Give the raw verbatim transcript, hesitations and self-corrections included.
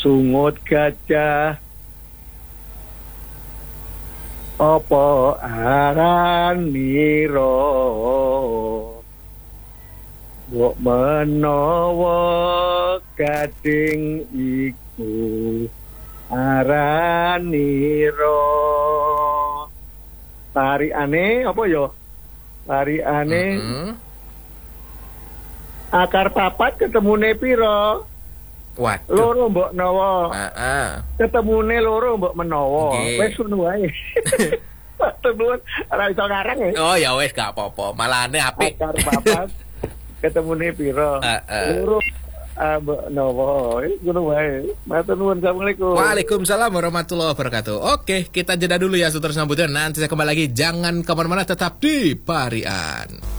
sungut gajah apa araniro mbok menawa gading iku araniro. Tariane apa yo? Tariane Mm-hmm. akar papat ketemune piro? Waduh. Loro mbok nawa. Heeh. Ketemune loro mbok menawa. Nggih. Wis ngono wae. Temen ora iso ngarang ya. Oh ya wis gak apa-apa. Malane apik. Akar papat ketemune piro? Heeh. Loro ah, mbok nawa. Wis ngono wae. Matur nuwun, assalamualaikum. Waalaikumsalam warahmatullahi wabarakatuh. Oke, kita jeda dulu ya, terus sambutnya. Nanti saya kembali lagi. Jangan kemana-mana, tetap di Parian.